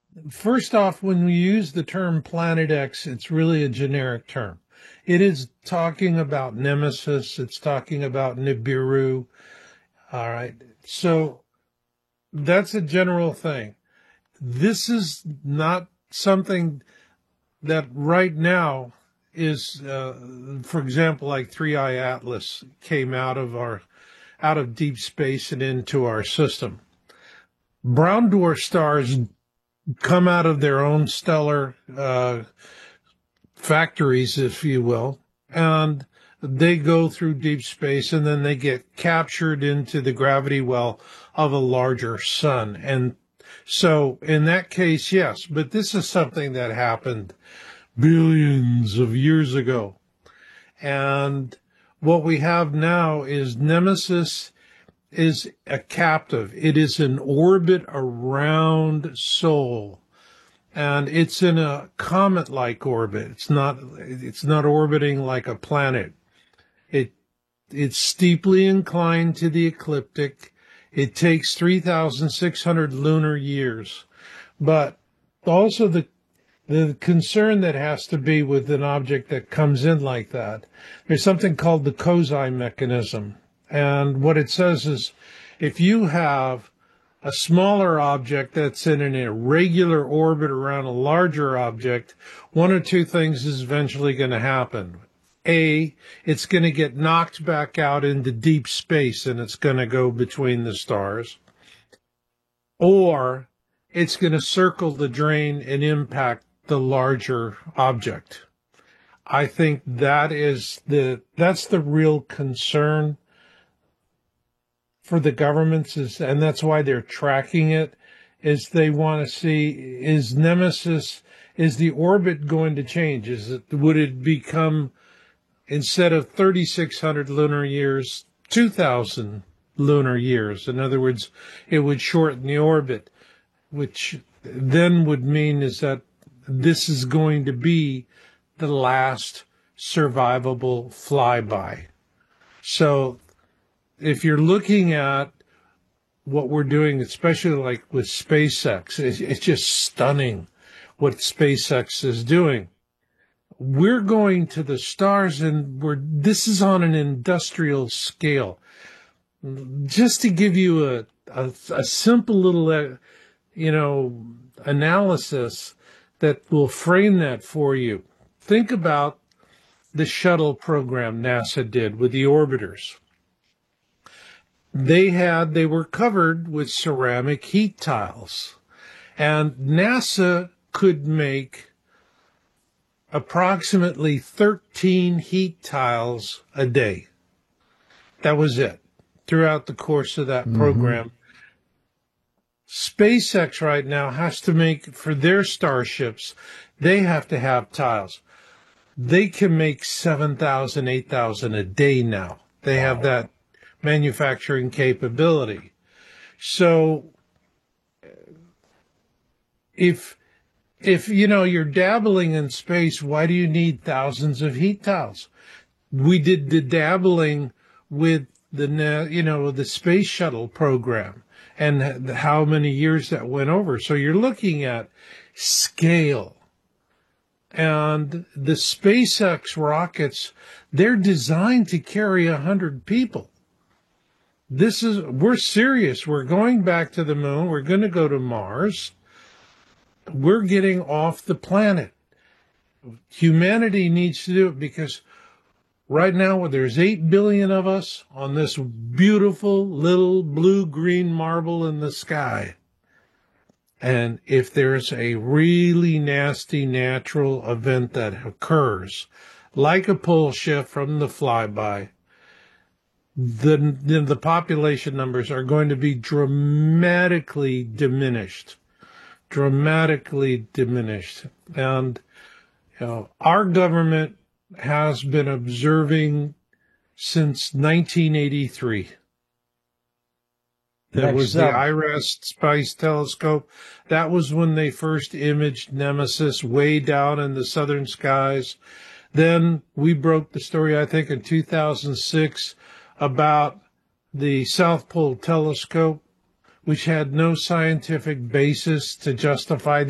First off, when we use the term Planet X, it's really a generic term. It is talking about Nemesis. It's talking about Nibiru. All right. So that's a general thing. This is not something that right now is, for example, like Three Eye Atlas came out of deep space and into our system. Brown dwarf stars come out of their own stellar factories, if you will, and they go through deep space and then they get captured into the gravity well of a larger sun. And so in that case, yes, but this is something that happened billions of years ago. And what we have now is Nemesis is a captive. It is in orbit around Sol, and it's in a comet-like orbit. It's not orbiting like a planet. It it's steeply inclined to the ecliptic. It takes 3,600 lunar years. But also the concern that has to be with an object that comes in like that, there's something called the Kozai mechanism. And what it says is if you have a smaller object that's in an irregular orbit around a larger object, one or two things is eventually going to happen. A, it's going to get knocked back out into deep space and it's going to go between the stars. Or it's going to circle the drain and impact the larger object. I think that's the real concern for the governments and that's why they're tracking it, is they want to see, is Nemesis, is the orbit going to change? Would it become, instead of 3,600 lunar years, 2,000 lunar years? In other words, it would shorten the orbit, which then would mean is that this is going to be the last survivable flyby. So if you're looking at what we're doing, especially like with SpaceX, it's just stunning what SpaceX is doing. We're going to the stars, and this is on an industrial scale. Just to give you a simple little, analysis that will frame that for you. Think about the shuttle program NASA did with the orbiters. They were covered with ceramic heat tiles, and NASA could make approximately 13 heat tiles a day. That was it throughout the course of that program. SpaceX right now has to make, for their starships, they have to have tiles. They can make 7,000, 8,000 a day now. They have that manufacturing capability. So if you're dabbling in space, why do you need thousands of heat tiles? We did the dabbling with the space shuttle program and how many years that went over. So you're looking at scale. And the SpaceX rockets, they're designed to carry 100 people. We're serious. We're going back to the moon. We're going to go to Mars. We're getting off the planet. Humanity needs to do it because right now there's 8 billion of us on this beautiful little blue-green marble in the sky. And if there's a really nasty natural event that occurs, like a pole shift from the flyby, the population numbers are going to be dramatically diminished. And our government has been observing since 1983. There was the IRAS Space Telescope. That was when they first imaged Nemesis way down in the southern skies. Then we broke the story, I think, in 2006 about the South Pole Telescope, which had no scientific basis to justify